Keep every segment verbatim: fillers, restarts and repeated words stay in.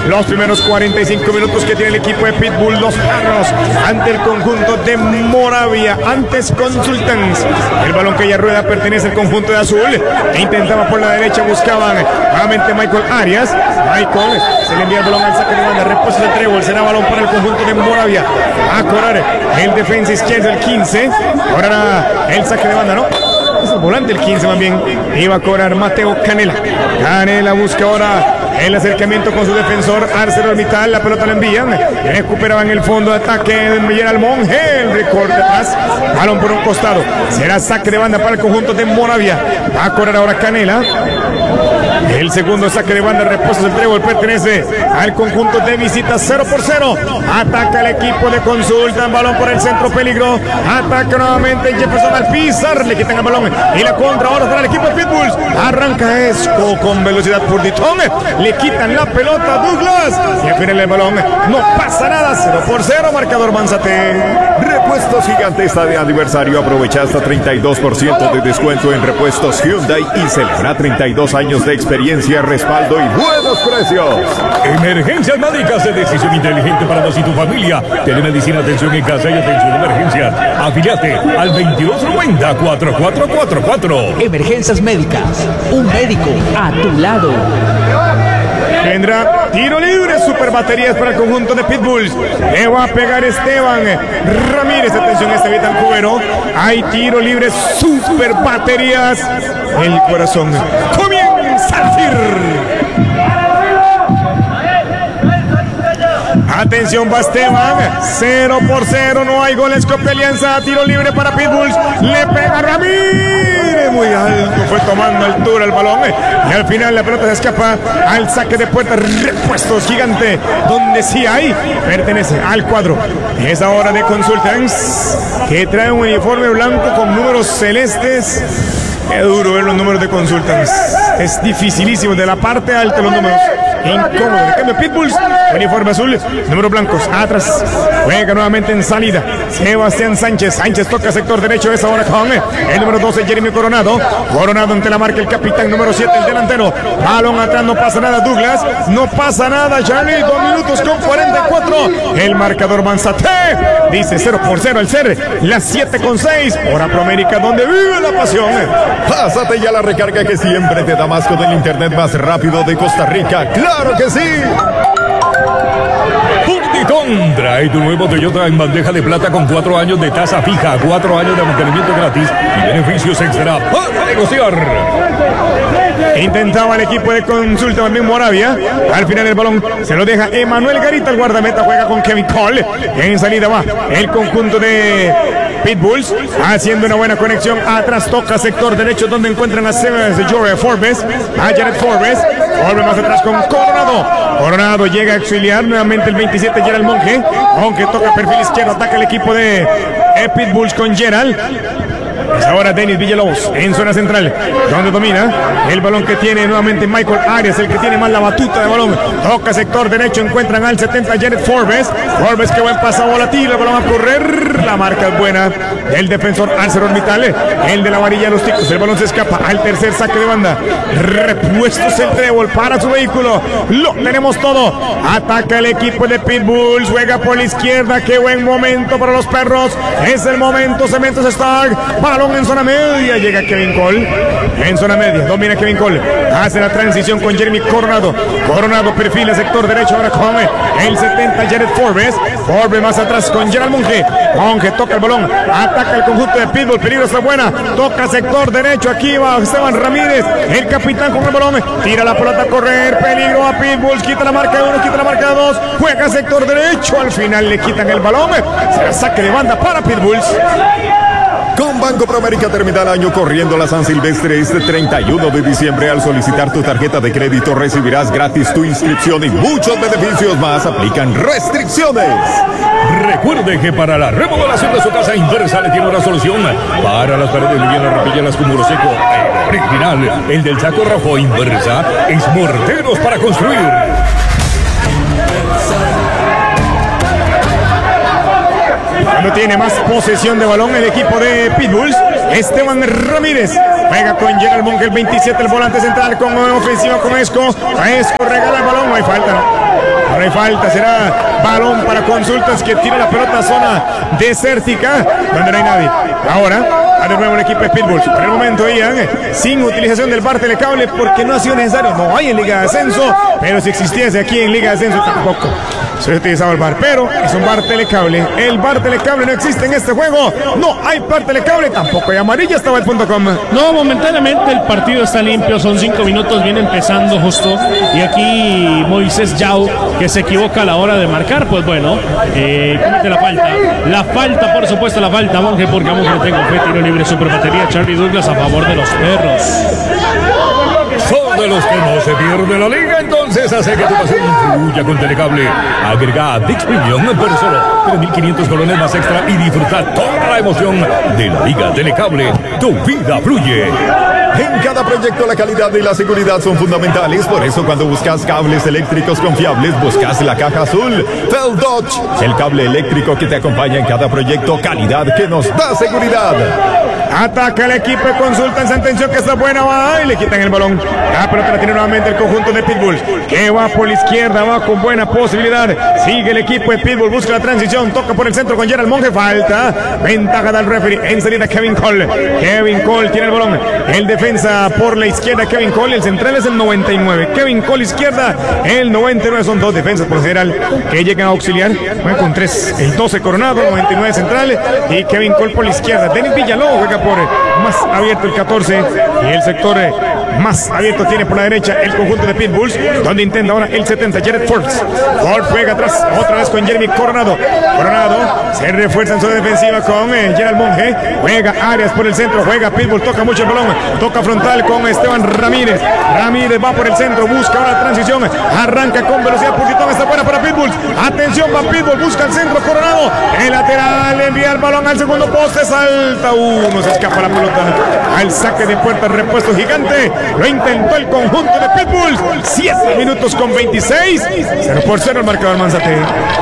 los primeros cuarenta y cinco minutos que tiene el equipo de Pitbull, los perros, ante el conjunto de Moravia. Antes Consultants, el balón que ya rueda pertenece al conjunto de azul, e intentaba por la derecha, buscaban nuevamente Michael Arias. Michael se le envía el balón al saque de banda, repuesto de trébol, será balón para el conjunto de Moravia. A cobrar el defensa izquierdo, el quince. Ahora el saque de banda, ¿no? Es el volante, el quince más bien. Iba a cobrar Mateo Canela. Canela busca ahora el acercamiento con su defensor ArcelorMittal. La pelota la envían, recuperaban el fondo de ataque de Gerald Monge. El recorte atrás, balón por un costado. Será saque de banda para el conjunto de Moravia. Va a correr ahora Canela. El segundo saque de banda, repuesto del trébol, pertenece al conjunto de visita. Cero por cero. Ataca el equipo de Consulta. Balón por el centro, peligro. Ataca nuevamente Jefferson Alpizar. Le quitan el balón y la contra ahora para el equipo de Pitbulls. Arranca Esco con velocidad por Ditón. Le quitan la pelota a Douglas. Y al final el balón. No pasa nada. Cero por cero. Marcador Manzate. Repuestos Gigante está de aniversario. Aprovecha hasta treinta y dos por ciento de descuento en repuestos Hyundai y celebra treinta y dos años de experiencia, respaldo y buenos precios. Emergencias médicas de decisión inteligente para vos y tu familia. Telemedicina, atención en casa y atención de emergencia. Afiliate al veintidós noventa, cuarenta y cuatro cuarenta y cuatro. Emergencias médicas. Un médico a tu lado. Vendrá tiro libre, super baterías para el conjunto de Pitbulls. Le va a pegar Esteban Ramírez. Atención, este Betancubero. Hay tiro libre, super baterías. El corazón comienza a latir. Atención, va Esteban. Cero por cero. No hay goles. Copia Alianza. Tiro libre para Pitbulls. Le pega Ramírez. Muy alto. Fue tomando altura el balón. Y al final la pelota se escapa al saque de puerta. Repuestos Gigante. Donde sí hay. Pertenece al cuadro. Es ahora de Consultants, que trae un uniforme blanco con números celestes. Qué duro ver los números de Consultants. Es dificilísimo. De la parte alta los números. Incómodo. En cambio, Pitbulls, uniforme azul, números blancos. Atrás. Juega nuevamente en salida Sebastián Sánchez. Sánchez toca sector derecho. Es ahora con el número doce, Jeremy Coronado. Coronado ante la marca, el capitán número siete, el delantero. Balón atrás, no pasa nada. Douglas. No pasa nada. Charlie, dos minutos con cuarenta y cuatro. El marcador Manzate dice cero por cero al ser las siete con seis. Hora Proamérica, donde vive la pasión. Pásate ya la recarga que siempre te da más con el internet más rápido de Costa Rica. ¡Claro que sí! Punticom trae tu nuevo Toyota en bandeja de plata con cuatro años de tasa fija, cuatro años de mantenimiento gratis y beneficios extra para negociar. Intentaba el equipo de Consulta también Moravia. Al final el balón se lo deja Emanuel Garita. El guardameta juega con Kevin Cole. En salida va el conjunto de Pitbulls, haciendo una buena conexión. Atrás toca sector derecho, donde encuentran a Jorge Forbes. A Jared Forbes. Forbes más atrás con Coronado. Coronado llega a auxiliar nuevamente el veintisiete, Gerald Monge. Aunque toca perfil izquierdo, ataca el equipo de Pitbulls con Gerald. Es ahora Denis Villalobos en zona central, donde domina el balón que tiene nuevamente Michael Arias, el que tiene más la batuta de balón. Toca sector derecho, encuentran al setenta Jared Forbes. Forbes, que buen pasa volátil, el balón a correr. La marca es buena del defensor ArcelorMittal, el de la varilla de los ticos. El balón se escapa al tercer saque de banda. Repuestos el trébol para su vehículo. Lo tenemos todo. Ataca el equipo de Pitbulls, juega por la izquierda. Qué buen momento para los perros. Es el momento, Cementos Stark. Balón en zona media, llega Kevin Cole. En zona media, domina Kevin Cole. Hace la transición con Jeremy Coronado. Coronado perfila sector derecho, ahora come el setenta Jared Forbes. Forbes más atrás con Gerald Monge. Monge toca el balón, ataca el conjunto de Pitbull. Peligro está buena, toca sector derecho. Aquí va Esteban Ramírez, el capitán con el balón. Tira la pelota a correr, peligro a Pitbull. Quita la marca de uno, quita la marca de dos. Juega sector derecho, al final le quitan el balón. Se saque de banda para Pitbulls. Con Banco Proamérica termina el año corriendo la San Silvestre este treinta y uno de diciembre. Al solicitar tu tarjeta de crédito recibirás gratis tu inscripción y muchos beneficios más. Aplican restricciones. Recuerde que para la remodelación de su casa, Inversa le tiene una solución. Para las paredes livianas, repilleras con muro seco, el original, el del saco rojo. Inversa es morteros para construir. Cuando tiene más posesión de balón el equipo de Pitbulls, Esteban Ramírez juega con Gerald Monge, el veintisiete, el volante central con ofensiva con Esco. Esco regala el balón, no hay falta, ¿no? no hay falta, será balón para Consultas que tira la pelota a zona desértica donde no hay nadie. Ahora, a de nuevo el equipo de Pitbulls. Por el momento, Ian, sin utilización del bar telecable porque no ha sido necesario. No hay en Liga de Ascenso, pero si existiese aquí en Liga de Ascenso tampoco se ha utilizado el bar, pero es un bar telecable. El bar telecable no existe en este juego. No hay bar telecable, tampoco hay amarilla. Estaba el punto com. No, momentáneamente el partido está limpio. Son cinco minutos, viene empezando justo. Y aquí Moisés Yao, que se equivoca a la hora de marcar, pues bueno, eh, comete la falta. La falta, por supuesto, la falta, Monje, porque vamos a tengo fe, tiro libre, super batería, Charlie Douglas a favor de los perros. Son de los que no se pierde la liga, entonces hace que tu pasión fluya con Telecable. Agrega a Dix Premium por solo tres mil quinientos colones más extra y disfruta toda la emoción de la Liga Telecable. Tu vida fluye. En cada proyecto la calidad y la seguridad son fundamentales, por eso cuando buscas cables eléctricos confiables, buscas la caja azul Fel Dodge, el cable eléctrico que te acompaña en cada proyecto, calidad que nos da seguridad. Ataca el equipo de Consultas, atención que está buena, va y le quitan el balón. La pelota la tiene nuevamente el conjunto de Pitbulls, que va por la izquierda, va con buena posibilidad. Sigue el equipo de Pitbull, busca la transición, toca por el centro con Gerald Monge, falta. Ventaja del referee, en salida Kevin Cole. Kevin Cole tiene el balón. El defensa por la izquierda, Kevin Cole, el central es el noventa y nueve. Kevin Cole izquierda, el noventa y nueve. Son dos defensas por general que llegan a auxiliar. Juega con tres, el doce Coronado, noventa y nueve central y Kevin Cole por la izquierda. Denis Villalobos juega por más abierto el catorce y el sector más abierto tiene por la derecha el conjunto de Pitbulls, donde intenta ahora el setenta, Jared Forbes. Forbes juega atrás, otra vez con Jeremy Coronado. Coronado se refuerza en su defensiva con eh, Gerald Monge. Juega Arias por el centro, juega Pitbull, toca mucho el balón, toca frontal con Esteban Ramírez. Ramírez va por el centro, busca ahora la transición, arranca con velocidad, Purtitón está buena para Pitbulls. Atención, va Pitbull, busca el centro, Coronado. El lateral envía el balón al segundo poste, salta uno, se escapa la pelota al saque de puerta, repuesto gigante. Lo intentó el conjunto de Pitbulls. siete minutos con veintiséis. cero por cero el marcador Manzate.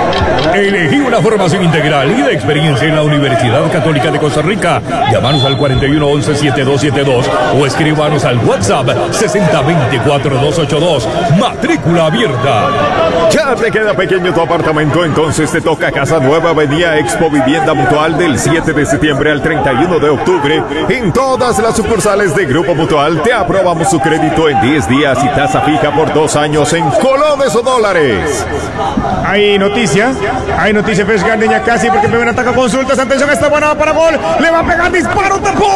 Elegí una formación integral y de experiencia en la Universidad Católica de Costa Rica. Llámanos al cuarenta y uno once setenta y dos setenta y dos o escríbanos al WhatsApp sesenta veinticuatro doscientos ochenta y dos. Matrícula abierta. Ya te queda pequeño tu apartamento, entonces te toca Casa Nueva Avenida Expo Vivienda Mutual del siete de septiembre al treinta y uno de octubre. En todas las sucursales de Grupo Mutual te aprobamos su crédito en diez días y tasa fija por dos años en colones o dólares. Hay noticia, hay noticia Fresh Garden ya casi porque primero ataca Consultas. Atención, está buena para gol, le va a pegar disparo, tapó.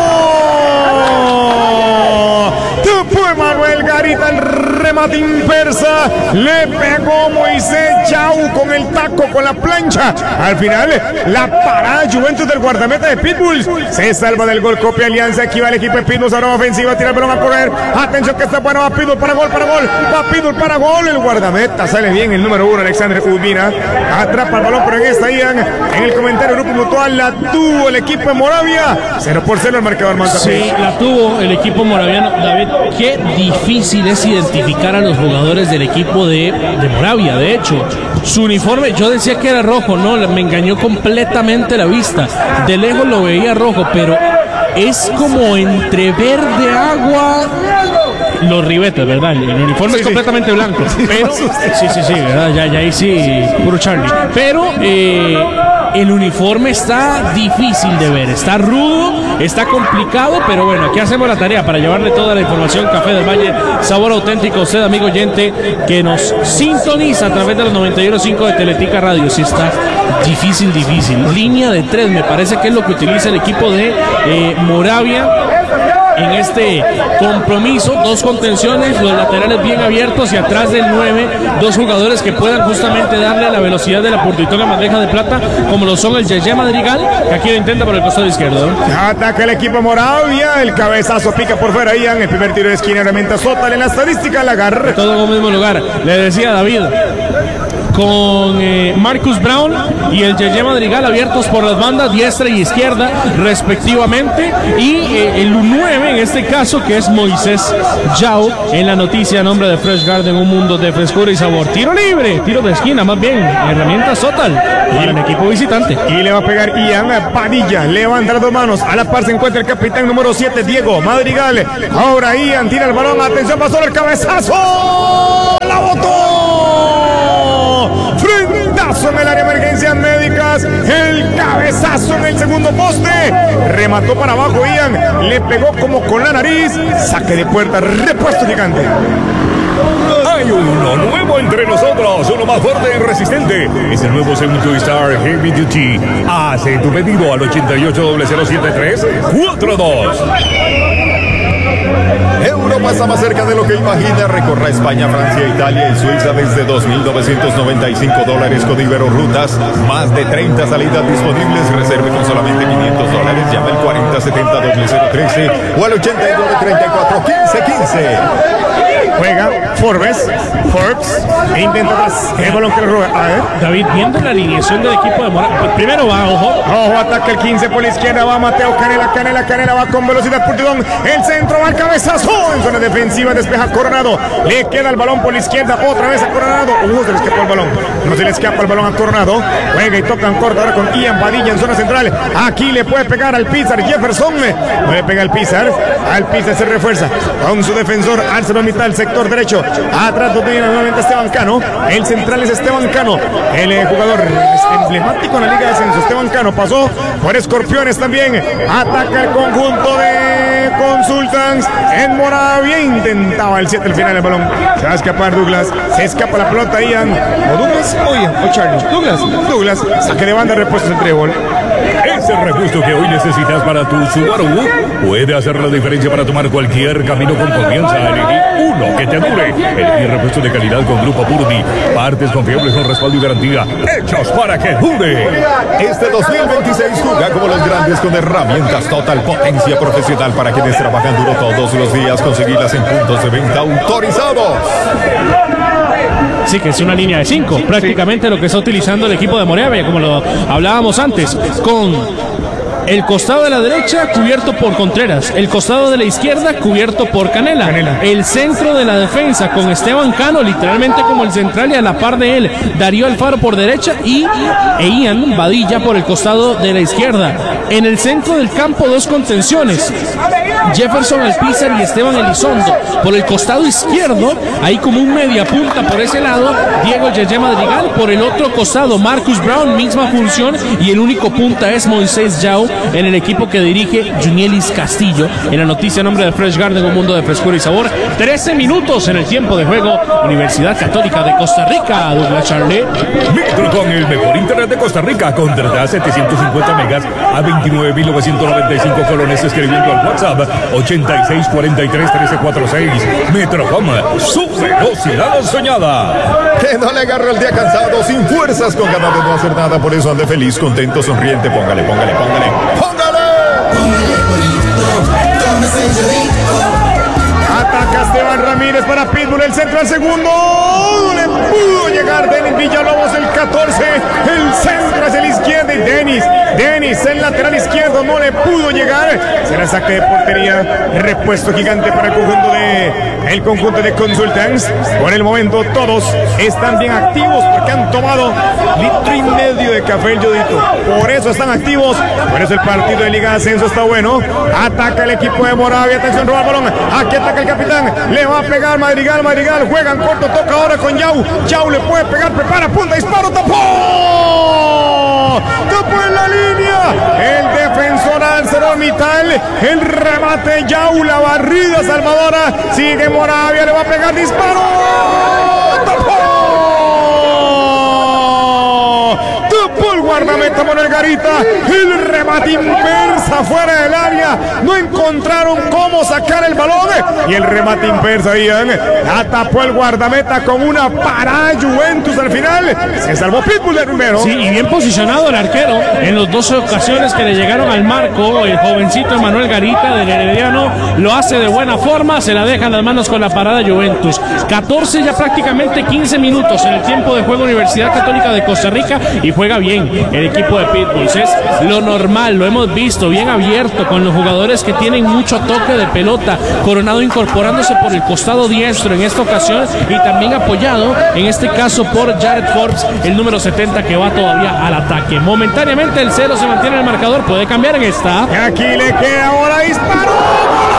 Fue Manuel Garita, el remate inversa, le pegó Moisés Yao con el taco, con la plancha. Al final, la parada Juventus del guardameta de Pitbulls se salva del gol, copia Alianza. Aquí va el equipo de Pitbulls, ahora ofensiva, tira el balón a correr. Atención que está bueno, va Pitbull para gol, para gol, va Pitbull para gol. El guardameta sale bien, el número uno, Alexander Udmina, atrapa el balón, pero en esta Ian, en el comentario Grupo Mutual, la tuvo el equipo de Moravia. cero por cero el marcador Manzate. Sí, la tuvo el equipo moraviano. David, qué difícil es identificar a los jugadores del equipo de, de Moravia. De hecho, su uniforme, yo decía que era rojo, no, me engañó completamente la vista. De lejos lo veía rojo, pero es como entre verde, agua, los ribetes, ¿verdad? El uniforme sí, es completamente sí. blanco, pero sí, sí, sí, ¿verdad? Ya, ya ahí sí, puro Charlie. Pero eh, el uniforme está difícil de ver, está rudo, está complicado, pero bueno, aquí hacemos la tarea para llevarle toda la información. Café del Valle, sabor auténtico. Usted, amigo oyente, que nos sintoniza a través de los noventa y uno punto cinco de Teletica Radio. Sí está difícil, difícil. Línea de tres, me parece que es lo que utiliza el equipo de eh, Moravia en este compromiso. Dos contenciones, los laterales bien abiertos y atrás del nueve, dos jugadores que puedan justamente darle la velocidad de la Purtitón a bandeja de plata, como lo son el Yeye Madrigal, que aquí lo intenta por el costado izquierdo. Ataca el equipo Moravia, el cabezazo pica por fuera, Ian, el primer tiro de esquina, herramienta Sotal en la estadística, la agarra. Todo en un mismo lugar, le decía David, con eh, Marcus Brown y el Yeye Madrigal abiertos por las bandas diestra y izquierda respectivamente, y eh, el nueve en este caso, que es Moisés Yao, en la noticia a nombre de Fresh Garden, un mundo de frescura y sabor. Tiro libre, tiro de esquina más bien, herramienta Sotal para el equipo visitante. Y le va a pegar Ian Padilla, levanta las dos manos, a la par se encuentra el capitán número siete, Diego Madrigal. Ahora Ian tira el balón, atención, pasó el cabezazo, la botó. remató para abajo Ian, le pegó como con la nariz, saque de puerta, repuesto gigante. Hay uno nuevo entre nosotros, uno más fuerte y resistente. Es el nuevo Seven Star Heavy Duty. Hace tu pedido al ochenta y ocho cero setenta y tres cuarenta y dos. Europa está más cerca de lo que imagina. Recorra España, Francia, Italia y Suiza desde dos mil novecientos noventa y cinco dólares con Ibero Rutas. Más de treinta salidas disponibles. Reserve con solamente quinientos dólares. Llama al cuarenta setenta cero trece o al ochenta y nueve treinta y cuatro quince quince. Juega Forbes, Forbes, e intenta atrás el balón que le roba. A ver. David, viendo la alineación del equipo de Moravia, primero va, ojo. Ojo, ataca el quince por la izquierda, va Mateo Canela, Canela, Canela, va con velocidad por Tidón. El centro va al cabezazo, en zona defensiva despeja Coronado. Le queda el balón por la izquierda, otra vez a Coronado. Uh, se le escapó el balón. No se le escapa el balón a Coronado. Juega y tocan corto ahora con Ian Padilla en zona central. Aquí le puede pegar al Pizar Jefferson. No le pega al Pizar. Al Pizar se refuerza con su defensor. Alza la mitad, el sector derecho. Atrás lo tiene nuevamente Esteban Cano. El central es Esteban Cano. El eh, jugador emblemático en la Liga de Ascenso. Esteban Cano pasó por Escorpiones también. Ataca el conjunto de Consultants en Moravia. Intentaba el siete al final del balón. Se va a escapar Douglas. Se escapa la pelota Ian. O Douglas o Ian. O Charlie. Douglas. Douglas. Saque de banda, repuessto el trébol. Ese repuesto que hoy necesitas para tu Subaru puede hacer la diferencia para tomar cualquier camino con confianza. Elegí uno que te dure. Elegí repuesto de calidad con Grupo Purdy. Partes confiables con respaldo y garantía. Hechos para que dure. Este dos mil veintiséis juega como los grandes con herramientas Total Potencia Profesional para quienes trabajan duro todos los días. Conseguirlas en puntos de venta autorizados. Sí, que es una línea de cinco, prácticamente lo que está utilizando el equipo de Moravia, como lo hablábamos antes, con el costado de la derecha cubierto por Contreras, el costado de la izquierda cubierto por Canela, Canela. El centro de la defensa con Esteban Cano literalmente como el central y a la par de él Darío Alfaro por derecha y e Ian Badilla por el costado de la izquierda. En el centro del campo dos contenciones, Jefferson Alpizar y Esteban Elizondo. Por el costado izquierdo, ahí como un media punta por ese lado, Diego Yeye Madrigal. Por el otro costado, Marcus Brown, misma función. Y el único punta es Moisés Yao en el equipo que dirige Junielis Castillo. En la noticia, nombre de Fresh Garden, un mundo de frescura y sabor. trece minutos en el tiempo de juego. Universidad Católica de Costa Rica, Douglas Charlie. Metro con el mejor internet de Costa Rica. Contrata setecientos cincuenta megas a veintinueve mil novecientos noventa y cinco colones escribiendo al WhatsApp ochenta y seis cuarenta y tres trece cuarenta y seis. Metrocom, su velocidad soñada. Que no le agarre el día cansado, sin fuerzas, con ganas de no hacer nada. Por eso ande feliz, contento, sonriente. Póngale, póngale, póngale, póngale. Ataca Esteban Ramírez para Pitbull, el centro al segundo. No le pudo llegar Denis Villalobos, el catorce. El centro hacia la izquierda y Denis. Denis, el lateral izquierdo, no le pudo llegar. Será saque de portería. Repuesto gigante para el conjunto de el conjunto de Consultants. Por el momento todos están bien activos porque han tomado litro y medio de café el Yodito. Por eso están activos. Por eso el partido de Liga de Ascenso está bueno. Ataca el equipo de Moravia. Atención, roba el balón. Aquí ataca el capitán. Le va a pegar Madrigal. Madrigal juega en corto. Toca ahora con Yau. Yau le puede pegar. Prepara punta. Disparo. Tapó. Tapó en la línea. El defensor ArcelorMittal. El remate Yau. La barrida salvadora. Sigue Moravia. Le va a pegar. Disparo. Tapó. Tapó el guardameta Manuel Garita. El remate inversa fuera del área. No encontraron cómo sacar el balón. Y el remate inversa, Ian. La tapó el guardameta con una parada Juventus al final. Se salvó Pitbull de primero. Sí, y bien posicionado el arquero en las dos ocasiones que le llegaron al marco. El jovencito Emanuel Garita del Herediano lo hace de buena forma. Se la deja en las manos con la parada Juventus. catorce, ya prácticamente quince minutos en el tiempo de juego. Universidad Católica de Costa Rica. Y juega bien el equipo de Pitbulls. Es lo normal, lo hemos visto, bien abierto con los jugadores que tienen mucho toque de pelota. Coronado incorporándose por el costado diestro en esta ocasión y también apoyado en este caso por Jared Forbes, el número setenta, que va todavía al ataque. Momentáneamente el cero se mantiene en el marcador, puede cambiar en esta. Y aquí le queda ahora disparo.